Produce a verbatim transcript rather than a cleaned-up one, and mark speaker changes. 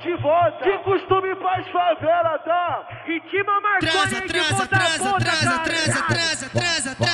Speaker 1: de volta. Que costume faz favela, tá?
Speaker 2: Ritmo Marconi de
Speaker 3: transa,
Speaker 2: ponta a
Speaker 3: transa,
Speaker 2: ponta,
Speaker 3: transa,
Speaker 2: cara.
Speaker 3: transa, transa, transa, transa.